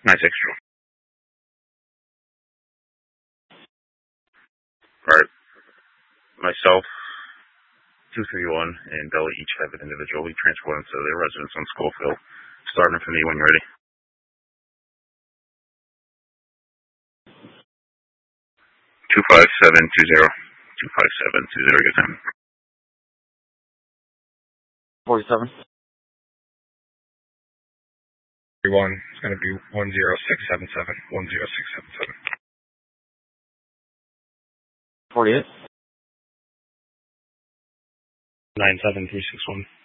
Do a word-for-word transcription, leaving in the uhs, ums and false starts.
nine six True. Alright. Myself, two thirty-one, and Bella each have an individual. We transport them to their residence on Schofield. Starting for me when you're ready. two five seven two zero. two five seven two zero, good time. forty-seven. One is going to be one zero six seven seven. one zero six seven seven. forty-eight. nine seven three six one.